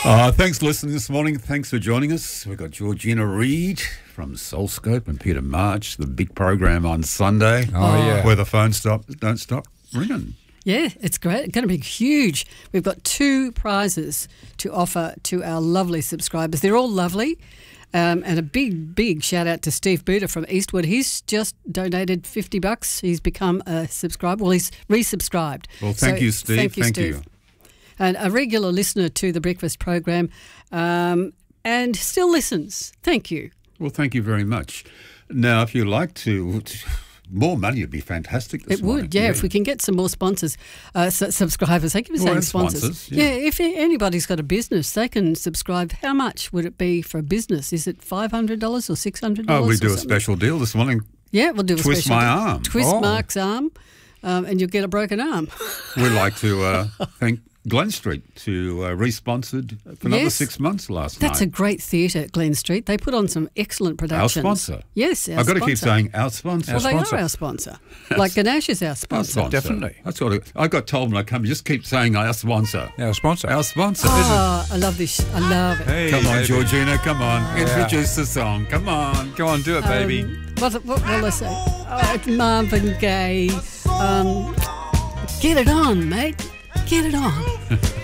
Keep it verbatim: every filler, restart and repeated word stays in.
Uh, thanks for listening this morning. Thanks for joining us. We've got Georgina Reid from Soulscope and Peter March, the big program on Sunday. Oh, yeah. Where the phones stop, don't stop ringing. Yeah, it's great. It's going to be huge. We've got two prizes to offer to our lovely subscribers. They're all lovely. Um, and a big, big shout out to Steve Buda from Eastwood. He's just donated fifty bucks. He's become a subscriber. Well, he's resubscribed. Well, thank So, you, Steve. Thank you, Thank Steve. you. And a regular listener to the breakfast program um, and still listens. Thank you. Well, thank you very much. Now, if you like to, more money would be fantastic this It morning. would, yeah, if we can get some more sponsors, uh, su- subscribers. They keep Well, saying and sponsors. sponsors, yeah. yeah, if anybody's got a business, they can subscribe. How much would it be for a business? Is it five hundred dollars or six hundred dollars? Oh, we or do a something? special deal this morning. Yeah, we'll do a Twist special my deal. arm. Twist Oh. Mark's arm, um, and you'll get a broken arm. We'd like to uh, thank Glen Street to uh, re-sponsored for another Yes. six months last That's a night. great theatre at Glen Street. They put on some excellent Our productions. sponsor. Yes, our I've got to sponsor. keep saying our sponsor. Well, Our they sponsor. are our sponsor. Like Ganesh is our Our sponsor. sponsor. Definitely. That's what I, I got told when I come. Just keep saying our sponsor. Our sponsor. Our sponsor. Oh, I love this. I love it. Hey, Come on, baby. Georgina. Come on. Yeah. Introduce the song. Come on. Go on, do it, baby. Um, what, what will I say? Oh, it's Marvin Gaye. Um, get it on, mate. Get it on.